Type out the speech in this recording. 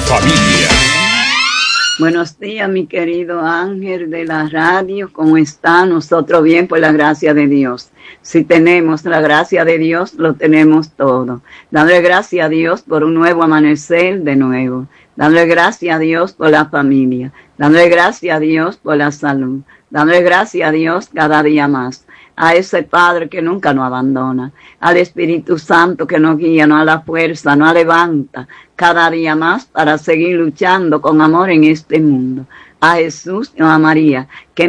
familia. Buenos días, mi querido Ángel de la radio. ¿Cómo está? Nosotros bien, por la gracia de Dios. Si tenemos la gracia de Dios, lo tenemos todo. Dale gracias a Dios por un nuevo amanecer de nuevo. Dale gracias a Dios por la familia. Dale gracias a Dios por la salud. Dale gracias a Dios cada día más. A ese Padre que nunca nos abandona, al Espíritu Santo que nos guía, nos da la fuerza, nos levanta cada día más para seguir luchando con amor en este mundo. A Jesús y a María, que